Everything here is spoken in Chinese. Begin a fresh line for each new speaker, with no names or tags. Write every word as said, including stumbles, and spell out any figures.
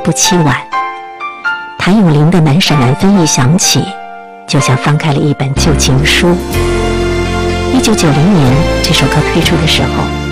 不凄婉。谭咏麟的难舍难分一响起，就像翻开了一本旧情书。一九九零年这首歌推出的时候，